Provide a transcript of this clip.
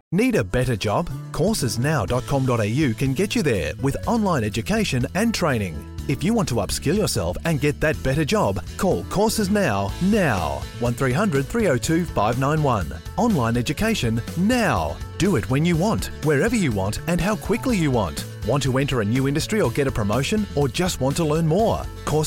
Need a better job? Coursesnow.com.au can get you there with online education and training. If you want to upskill yourself and get that better job, call Courses Now. 1300 302 591. Online education now. Do it when you want, wherever you want, and how quickly you want. Want to enter a new industry or get a promotion, or just want to learn more?